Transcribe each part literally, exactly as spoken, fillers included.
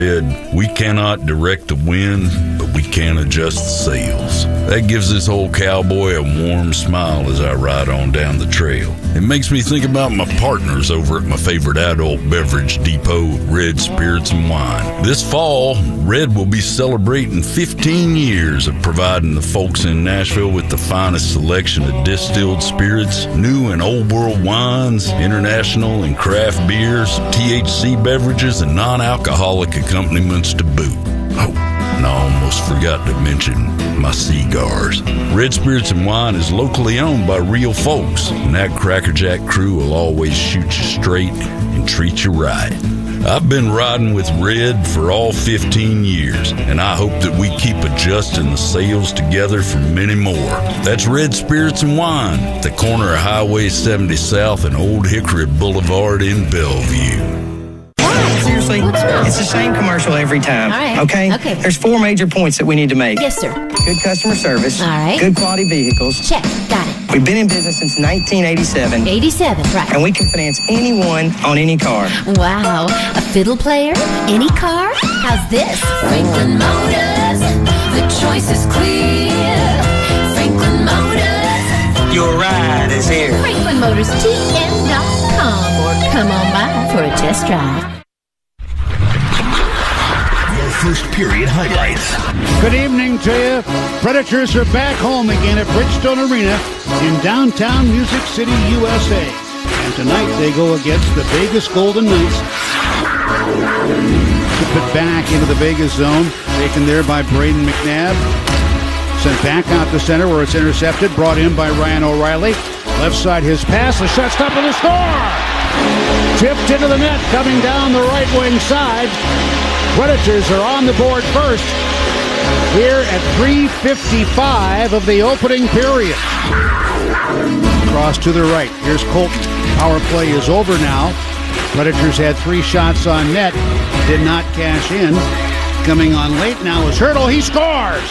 We cannot direct the wind, but we can adjust the sails. That gives this old cowboy a warm smile as I ride on down the trail. It makes me think about my partners over at my favorite adult beverage depot, Red Spirits and Wine. This fall, Red will be celebrating fifteen years of providing the folks in Nashville with the finest selection of distilled spirits, new and old world wines, international and craft beers, T H C beverages, and non-alcoholic accompaniments to boot. Oh, and I almost forgot to mention my cigars. Red Spirits and Wine is locally owned by real folks, and that Crackerjack crew will always shoot you straight and treat you right. I've been riding with Red for all fifteen years, and I hope that we keep adjusting the sails together for many more. That's Red Spirits and Wine, at the corner of Highway seventy South and Old Hickory Boulevard in Bellevue. Seriously, it's the same commercial every time. All right. Okay? Okay. There's four major points that we need to make. Yes, sir. Good customer service. All right. Good quality vehicles. Check. Got it. We've been in business since nineteen eighty-seven. eighty-seven, right. And we can finance anyone on any car. Wow. A fiddle player? Any car? How's this? Franklin Motors. The choice is clear. Franklin Motors. Your ride is here. Franklin Motors T M dot com or come on by for a test drive. First period highlights. Good evening to you. Predators are back home again at Bridgestone Arena in downtown Music City, U S A. And tonight they go against the Vegas Golden Knights. Put back into the Vegas zone, taken there by Braden McNabb. Sent back out to center where it's intercepted, brought in by Ryan O'Reilly. Left side his pass, the shot stop and the score! Tipped into the net, coming down the right wing side. Predators are on the board first here at three fifty-five of the opening period. Cross to the right. Here's Colton. Power play is over now. Predators had three shots on net. Did not cash in. Coming on late now is Hertl. He scores!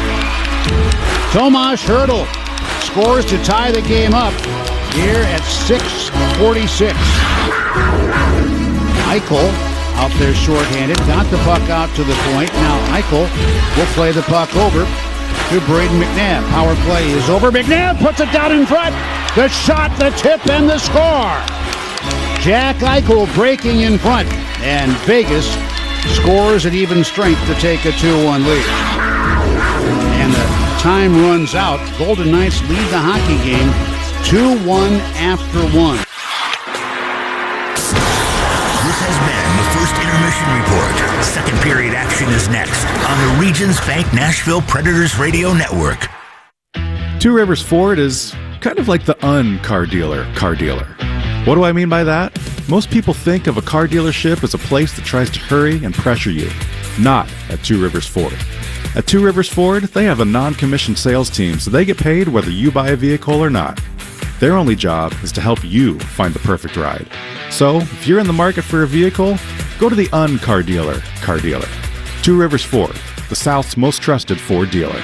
Tomas Hertl scores to tie the game up here at six forty-six. Eichel out there shorthanded, got the puck out to the point. Now Eichel will play the puck over to Braden McNabb. Power play is over. McNabb puts it down in front. The shot, the tip, and the score. Jack Eichel breaking in front. And Vegas scores at even strength to take a two one lead. And the time runs out. Golden Knights lead the hockey game two one after one. First intermission report. Second period action is next on the Regions Bank Nashville Predators Radio Network. Two Rivers Ford is kind of like the un-car dealer car dealer. What do I mean by that? Most people think of a car dealership as a place that tries to hurry and pressure you. Not at Two Rivers Ford. At Two Rivers Ford, they have a non-commissioned sales team, so they get paid whether you buy a vehicle or not. Their only job is to help you find the perfect ride. So, if you're in the market for a vehicle, go to the un-car dealer car dealer. Two Rivers Ford, the South's most trusted Ford dealer.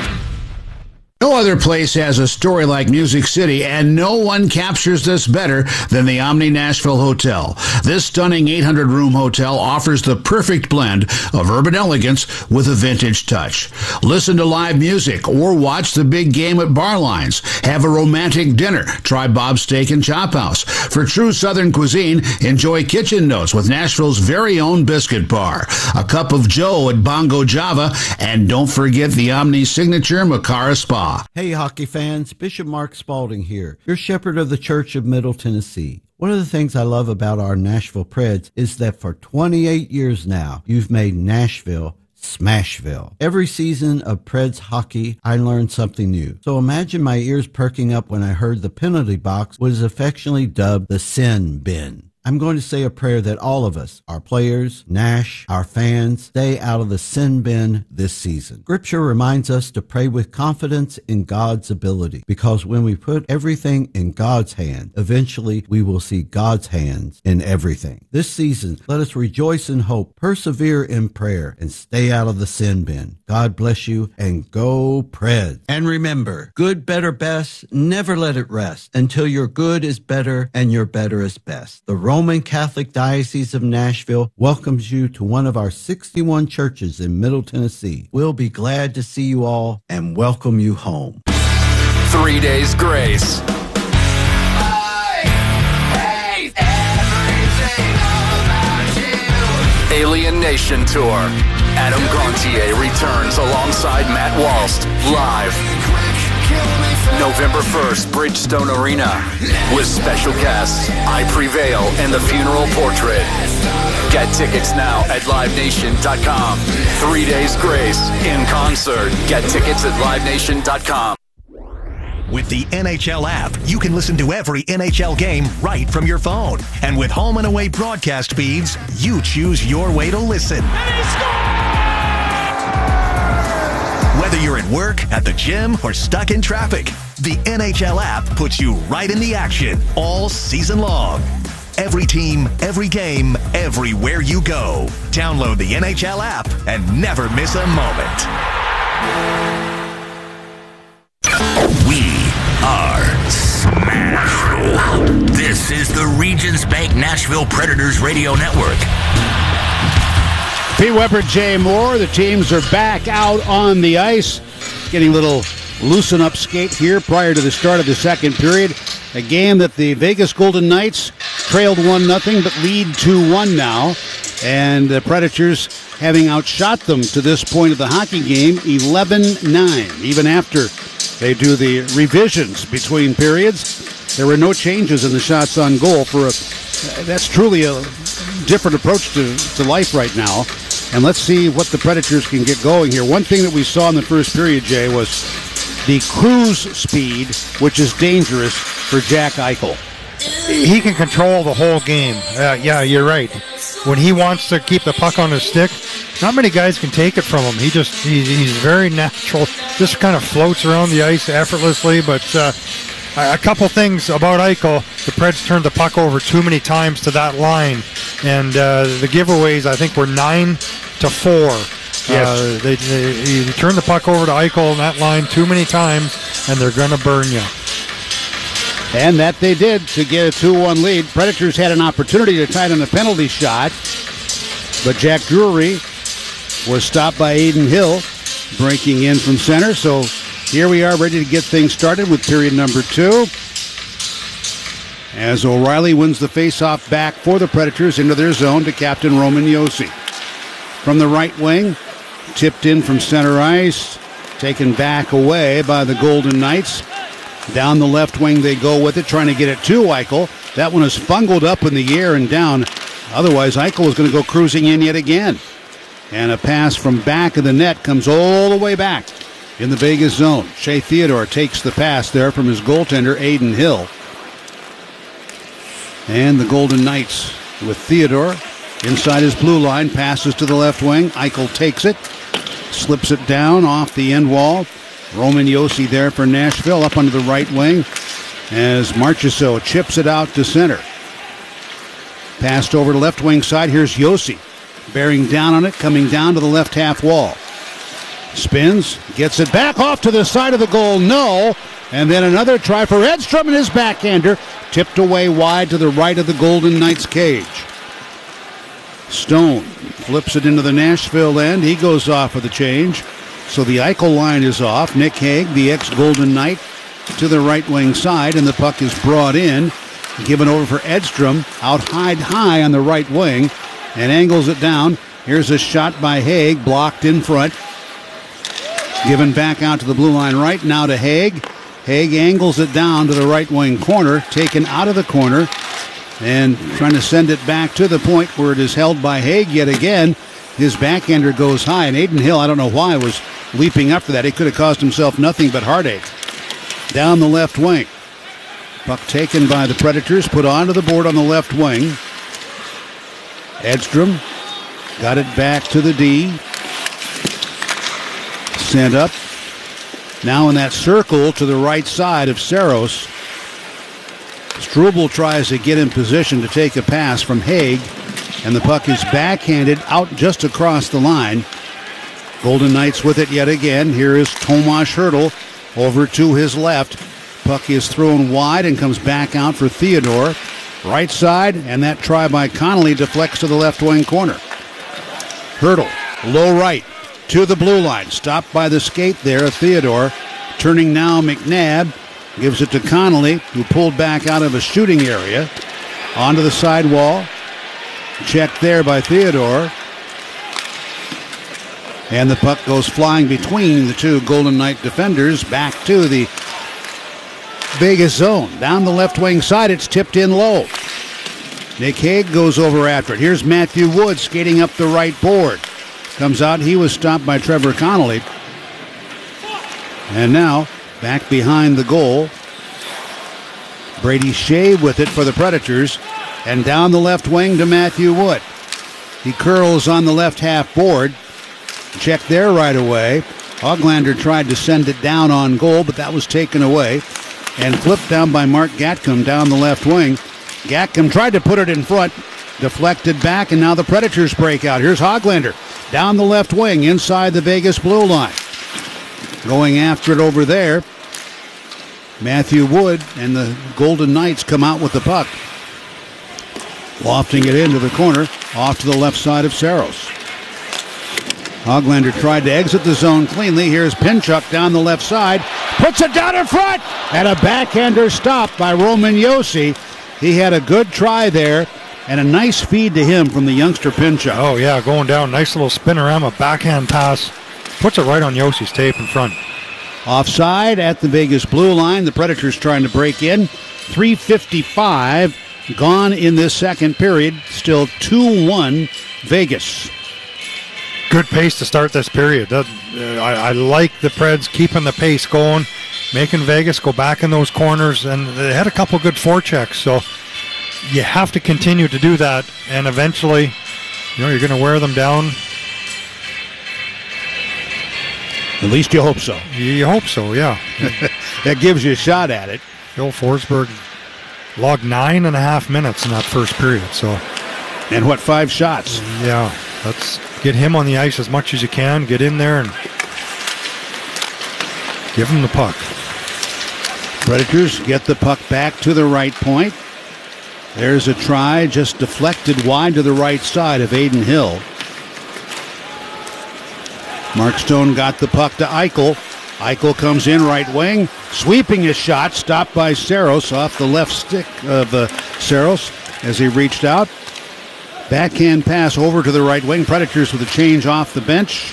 No other place has a story like Music City, and no one captures this better than the Omni Nashville Hotel. This stunning eight hundred room hotel offers the perfect blend of urban elegance with a vintage touch. Listen to live music or watch the big game at Barlines. Have a romantic dinner. Try Bob's Steak and Chop House. For true Southern cuisine, enjoy Kitchen Notes with Nashville's very own biscuit bar. A cup of Joe at Bongo Java, and don't forget the Omni signature Macara Spa. Hey, hockey fans, Bishop Mark Spalding here, your shepherd of the Church of Middle Tennessee. One of the things I love about our Nashville Preds is that for twenty-eight years now, you've made Nashville Smashville. Every season of Preds hockey, I learned something new. So imagine my ears perking up when I heard the penalty box was affectionately dubbed the Sin Bin. I'm going to say a prayer that all of us, our players, Nash, our fans, stay out of the sin bin this season. Scripture reminds us to pray with confidence in God's ability, because when we put everything in God's hand, eventually we will see God's hands in everything. This season, let us rejoice in hope, persevere in prayer, and stay out of the sin bin. God bless you, and go Preds. And remember, good, better, best, never let it rest until your good is better and your better is best. The Roman Catholic Diocese of Nashville welcomes you to one of our sixty-one churches in Middle Tennessee. We'll be glad to see you all and welcome you home. Three Days Grace. Alien Nation Tour. Adam Gontier returns alongside Matt Walst live November first, Bridgestone Arena, with special guests I Prevail and The Funeral Portrait. Get tickets now at live nation dot com. Three Days Grace in concert. Get tickets at live nation dot com. With the N H L app, you can listen to every N H L game right from your phone. And with home and away broadcast feeds, you choose your way to listen. Whether you're at work, at the gym, or stuck in traffic, the N H L app puts you right in the action all season long. Every team, every game, everywhere you go. Download the N H L app and never miss a moment. We are Smashville. This is the Regions Bank Nashville Predators Radio Network. P. Weber, Jay Moore. The teams are back out on the ice. Getting a little loosen up skate here prior to the start of the second period. A game that the Vegas Golden Knights trailed one nothing but lead two one now. And the Predators having outshot them to this point of the hockey game eleven nine. Even after they do the revisions between periods, there were no changes in the shots on goal. For a, that's truly a different approach to, to life right now. And let's see what the Predators can get going here. One thing that we saw in the first period, Jay, was the cruise speed, which is dangerous for Jack Eichel. He can control the whole game. Uh, yeah, you're right. When he wants to keep the puck on his stick, not many guys can take it from him. He just he's, he's very natural, just kind of floats around the ice effortlessly. But uh, a couple things about Eichel: the Preds turned the puck over too many times to that line, and uh, the giveaways I think were nine to four. Yes. Uh, they, they, they turned the puck over to Eichel in that line too many times, and they're going to burn you. And that they did to get a two one lead. Predators had an opportunity to tie it on a penalty shot, but Jack Drury was stopped by Aiden Hill, breaking in from center. So here we are ready to get things started with period number two. As O'Reilly wins the faceoff back for the Predators into their zone to captain Roman Josi. From the right wing, tipped in from center ice, taken back away by the Golden Knights. Down the left wing they go with it, trying to get it to Eichel. That one is fungled up in the air and down. Otherwise, Eichel was going to go cruising in yet again. And a pass from back of the net comes all the way back in the Vegas zone. Shea Theodore takes the pass there from his goaltender, Aiden Hill. And the Golden Knights with Theodore inside his blue line, passes to the left wing. Eichel takes it, slips it down off the end wall. Roman Josi there for Nashville up under the right wing as Marchessault chips it out to center. Passed over to left wing side. Here's Josi bearing down on it, coming down to the left half wall. Spins, gets it back off to the side of the goal. No. And then another try for Edstrom and his backhander, tipped away wide to the right of the Golden Knights cage. Stone flips it into the Nashville end. He goes off with the change. So the Eichel line is off. Nick Hague, the ex-Golden Knight, to the right wing side, and the puck is brought in, given over for Edstrom, out high, high on the right wing, and angles it down. Here's a shot by Hague, blocked in front. Given back out to the blue line right, now to Hague. Hague angles it down to the right wing corner, taken out of the corner, and trying to send it back to the point where it is held by Hague yet again. His backhander goes high, and Aiden Hill, I don't know why, was leaping up for that. He could have caused himself nothing but heartache. Down the left wing. Puck taken by the Predators, put onto the board on the left wing. Edstrom got it back to the D. Sent up. Now in that circle to the right side of Saros. Struble tries to get in position to take a pass from Hague, and the puck is backhanded out just across the line. Golden Knights with it yet again. Here is Tomas Hertl over to his left. Puck is thrown wide and comes back out for Theodore. Right side, and that try by Connolly deflects to the left wing corner. Hurdle, low right, to the blue line. Stopped by the skate there of Theodore. Turning now, McNabb gives it to Connolly, who pulled back out of a shooting area. Onto the sidewall. Checked there by Theodore. And the puck goes flying between the two Golden Knight defenders back to the Vegas zone. Down the left wing side, it's tipped in low. Nick Hague goes over after it. Here's Matthew Wood skating up the right board. Comes out, he was stopped by Trevor Connolly. And now, back behind the goal, Brady Shea with it for the Predators. And down the left wing to Matthew Wood. He curls on the left half board. Checked there right away. Hoglander tried to send it down on goal, but that was taken away. And flipped down by Mark Gatcomb down the left wing. Gatcomb tried to put it in front. Deflected back, and now the Predators break out. Here's Hoglander down the left wing inside the Vegas blue line. Going after it over there. Matthew Wood and the Golden Knights come out with the puck. Lofting it into the corner, off to the left side of Saros. Hoglander tried to exit the zone cleanly. Here's Pinchuk down the left side. Puts it down in front! And a backhander stop by Roman Josi. He had a good try there, and a nice feed to him from the youngster Pinchuk. Oh, yeah, going down. Nice little spinorama backhand pass. Puts it right on Josi's tape in front. Offside at the Vegas blue line. The Predators trying to break in. three fifty-five gone in this second period. Still two one Vegas. Good pace to start this period. That, uh, I, I like the Preds keeping the pace going, making Vegas go back in those corners, and they had a couple good forechecks, so you have to continue to do that, and eventually, you know, you're going to wear them down. At least you hope so. You hope so, yeah. That gives you a shot at it. Phil Forsberg logged nine and a half minutes in that first period, so. And what, five shots? Yeah, let's get him on the ice as much as you can. Get in there and give him the puck. Predators get the puck back to the right point. There's a try, just deflected wide to the right side of Aiden Hill. Mark Stone got the puck to Eichel. Eichel comes in right wing, sweeping his shot, stopped by Saros off the left stick of uh, Saros as he reached out. Backhand pass over to the right wing. Predators with a change off the bench.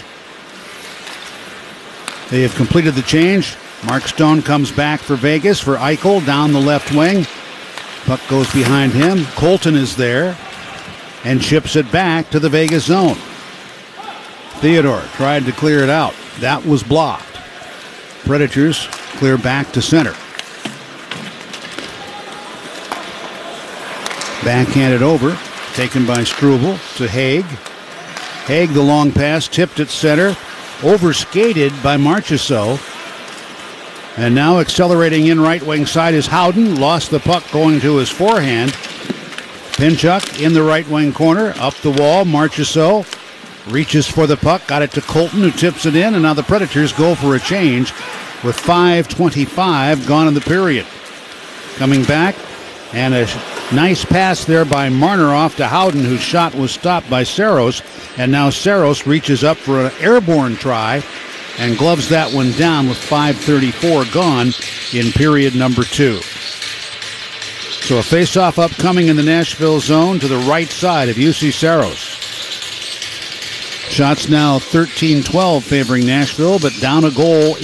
They have completed the change. Mark Stone comes back for Vegas for Eichel down the left wing. Puck goes behind him. Colton is there and chips it back to the Vegas zone. Theodore tried to clear it out. That was blocked. Predators clear back to center. Backhanded over. Taken by Struble to Hague. Hague, the long pass, tipped at center. Overskated by Marchessault. And now accelerating in right wing side is Howden. Lost the puck going to his forehand. Pinchuk in the right wing corner. Up the wall. Marchessault reaches for the puck. Got it to Colton, who tips it in. And now the Predators go for a change with five twenty-five gone in the period. Coming back. And a nice pass there by Marner off to Howden, whose shot was stopped by Saros. And now Saros reaches up for an airborne try and gloves that one down with five thirty-four gone in period number two. So a face-off upcoming in the Nashville zone to the right side of U C Saros. Shots now thirteen twelve favoring Nashville, but down a goal